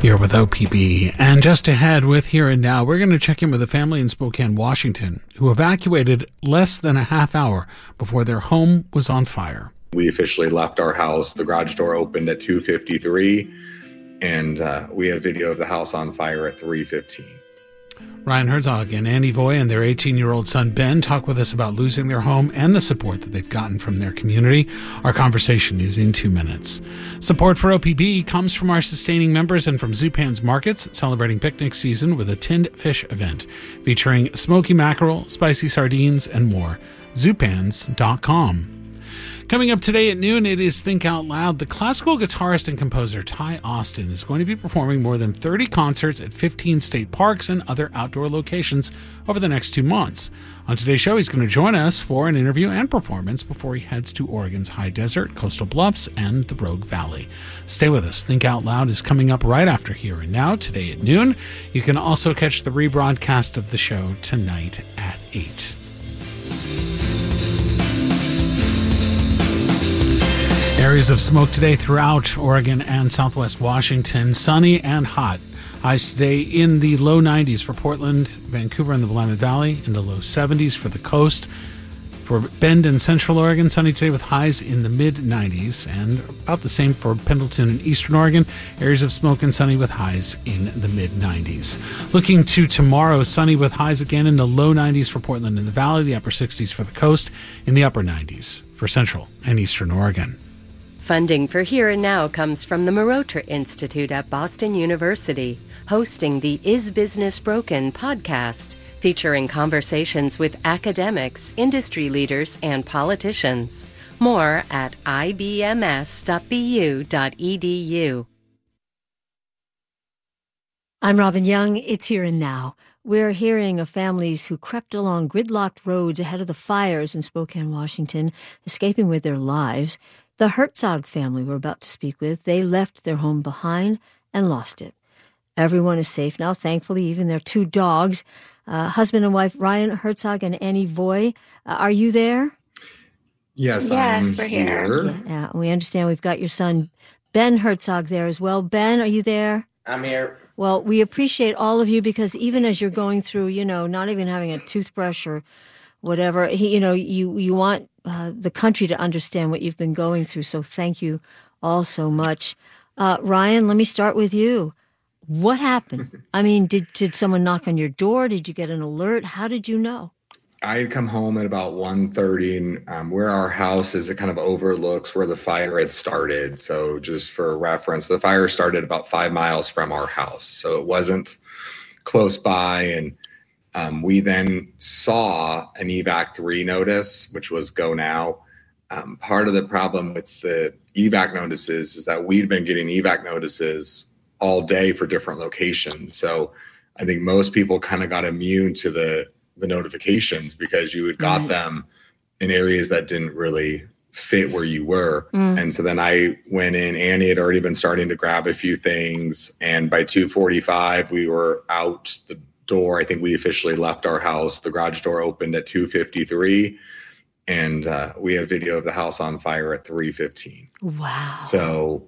Here with OPB. And just ahead with Here and Now, we're going to check in with a family in Spokane, Washington, who evacuated less than a half hour before their home was on fire. We officially left our house. The garage door opened at 2:53, and we had video of the house on fire at 3:15. Ryan Herzog and Annie Voy and their 18-year-old son Ben talk with us about losing their home and the support that they've gotten from their community. Our conversation is in 2 minutes. Support for OPB comes from our sustaining members and from Zupan's Markets, celebrating picnic season with a tinned fish event featuring smoky mackerel, spicy sardines, and more. Zupans.com. Coming up today at noon, it is Think Out Loud. The classical guitarist and composer Ty Austin is going to be performing more than 30 concerts at 15 state parks and other outdoor locations over the next 2 months. On today's show, he's going to join us for an interview and performance before he heads to Oregon's high desert, coastal bluffs, and the Rogue Valley. Stay with us. Think Out Loud is coming up right after Here and Now, today at noon. You can also catch the rebroadcast of the show tonight at 8. Areas of smoke today throughout Oregon and southwest Washington. Sunny and hot. Highs today in the low 90s for Portland, Vancouver, and the Willamette Valley. In the low 70s for the coast. For Bend and Central Oregon, sunny today with highs in the mid-90s. And about the same for Pendleton and Eastern Oregon. Areas of smoke and sunny with highs in the mid-90s. Looking to tomorrow, sunny with highs again in the low 90s for Portland and the Valley. The upper 60s for the coast. In the upper 90s for Central and Eastern Oregon. Funding for Here and Now comes from the Marotra Institute at Boston University, hosting the Is Business Broken podcast, featuring conversations with academics, industry leaders, and politicians. More at ibms.bu.edu. I'm Robin Young. It's Here and Now. We're hearing of families who crept along gridlocked roads ahead of the fires in Spokane, Washington, escaping with their lives. The Herzog family we're about to speak with, they left their home behind and lost it. Everyone is safe now, thankfully, even their 2 dogs. Husband and wife Ryan Herzog and Annie Voy. Are you there? Yes, we're here. Yeah, we understand we've got your son Ben Herzog there as well. Ben, are you there? I'm here. Well, we appreciate all of you because even as you're going through, not even having a toothbrush or whatever, you want the country to understand what you've been going through. So thank you all so much. Ryan, let me start with you. What happened? I mean, did someone knock on your door? Did you get an alert? How did you know? I had come home at about 1:30, and where our house is, it kind of overlooks where the fire had started. So just for reference, the fire started about 5 miles from our house. So it wasn't close by. And we then saw an EVAC 3 notice, which was go now. Part of the problem with the EVAC notices is that we'd been getting EVAC notices all day for different locations. So I think most people kind of got immune to the notifications because you had got them in areas that didn't really fit where you were. And so then I went in. Annie had already been starting to grab a few things. And by 2:45, we were out the door. I think we officially left our house. The garage door opened at 2:53, and we have video of the house on fire at 3:15. Wow. So,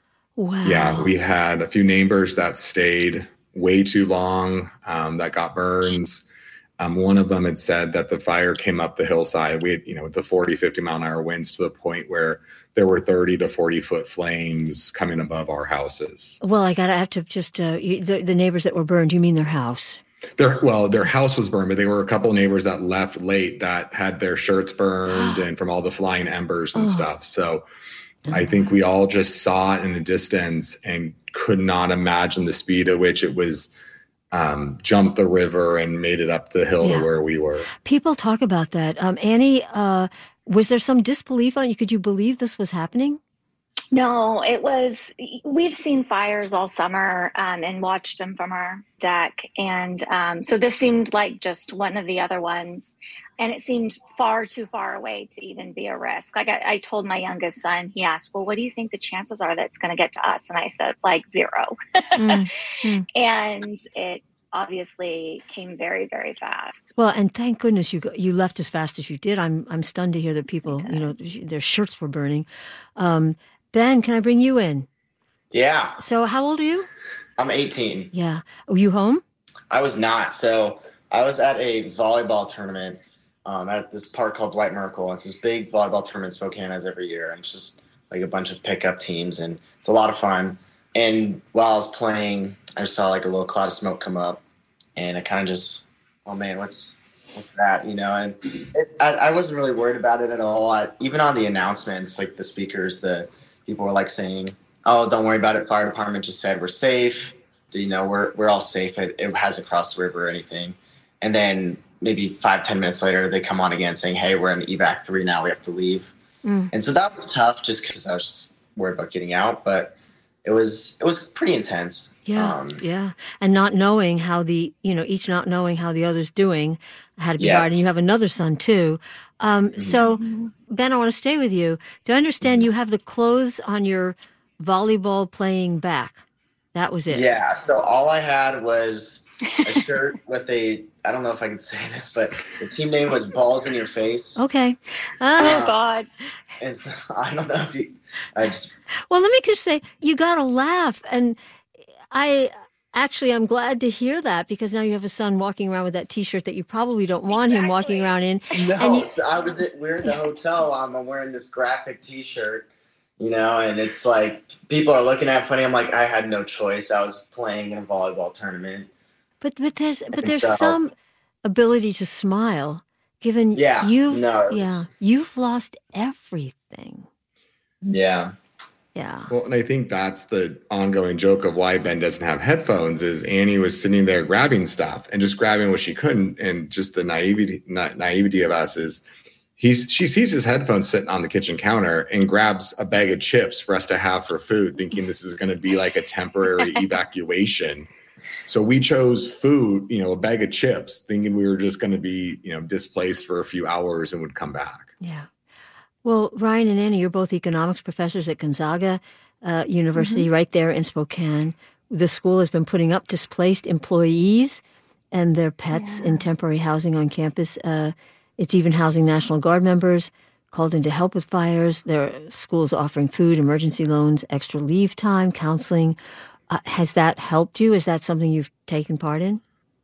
yeah, we had a few neighbors that stayed way too long, that got burns. One of them had said that the fire came up the hillside. We had, with the 40, 50 mile an hour winds to the point where there were 30 to 40 foot flames coming above our houses. Well, I have to just, the neighbors that were burned, you mean their house? Their house was burned, but there were a couple of neighbors that left late that had their shirts burned and from all the flying embers and stuff. So I think we all just saw it in the distance and could not imagine the speed at which it was jumped the river and made it up the hill to where we were. People talk about that. Annie, was there some disbelief on you? Could you believe this was happening? No, we've seen fires all summer and watched them from our deck. And so this seemed like just one of the other ones. And it seemed far too far away to even be a risk. Like I told my youngest son, he asked, well, what do you think the chances are that it's going to get to us? And I said, like 0. And it obviously came very, very fast. Well, and thank goodness you left as fast as you did. I'm stunned to hear that people, their shirts were burning. Ben, can I bring you in? Yeah. So how old are you? I'm 18. Yeah. Were you home? I was not. So I was at a volleyball tournament at this park called Dwight Merkle. It's this big volleyball tournament Spokane has every year. And it's just like a bunch of pickup teams. And it's a lot of fun. And while I was playing, I just saw like a little cloud of smoke come up. And I kind of just, oh man, what's that? You know, and I wasn't really worried about it at all. Even on the announcements, like the speakers, the people were like saying, oh, don't worry about it. Fire department just said we're safe. You know, we're all safe. It hasn't crossed the river or anything. And then maybe 5-10 minutes later, they come on again saying, hey, we're in evac 3 now. We have to leave. And so that was tough just because I was just worried about getting out. But it was pretty intense. Yeah, yeah. And not knowing how each not knowing how the other's doing had to be hard. And you have another son too. So, Ben, I want to stay with you. Do I understand you have the clothes on your volleyball playing back? That was it. Yeah. So all I had was a shirt with I don't know if I can say this, but the team name was Balls in Your Face. Okay. Oh, God. And so I don't know if Well, let me just say, you got to laugh. And I'm glad to hear that, because now you have a son walking around with that T-shirt that you probably don't want him walking around in. No, we're in the hotel. I'm wearing this graphic T-shirt, you know, and it's like people are looking at funny. I'm like, I had no choice. I was playing in a volleyball tournament. But there's some ability to smile, given you've lost everything. Yeah. Yeah. Well, and I think that's the ongoing joke of why Ben doesn't have headphones is Annie was sitting there grabbing stuff and just grabbing what she couldn't. And just the naivety of us is she sees his headphones sitting on the kitchen counter and grabs a bag of chips for us to have for food, thinking this is going to be like a temporary evacuation. So we chose food, a bag of chips, thinking we were just going to be, displaced for a few hours and would come back. Yeah. Well, Ryan and Annie, you're both economics professors at Gonzaga University, right there in Spokane. The school has been putting up displaced employees and their pets in temporary housing on campus. It's even housing National Guard members called in to help with fires. Their school is offering food, emergency loans, extra leave time, counseling. Has that helped you? Is that something you've taken part in?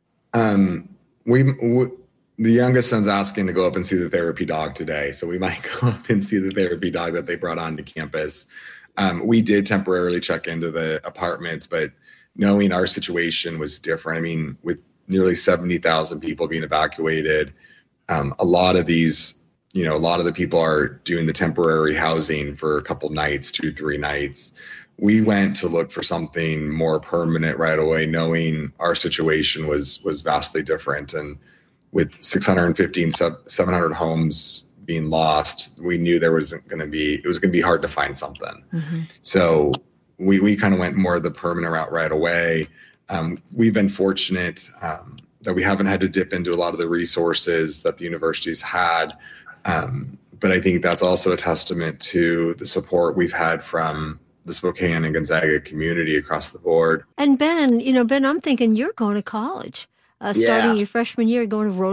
The youngest son's asking to go up and see the therapy dog today. So we might go up and see the therapy dog that they brought onto campus. We did temporarily check into the apartments, but knowing our situation was different. I mean, with nearly 70,000 people being evacuated, a lot of the people are doing the temporary housing for a couple nights, 2-3 nights. We went to look for something more permanent right away, knowing our situation was vastly different. And with 650 and 700 homes being lost, we knew it was going to be hard to find something. So we kind of went more the permanent route right away. We've been fortunate that we haven't had to dip into a lot of the resources that the university's had. But I think that's also a testament to the support we've had from the Spokane and Gonzaga community across the board. And Ben, I'm thinking you're going to college. Starting your freshman year, going to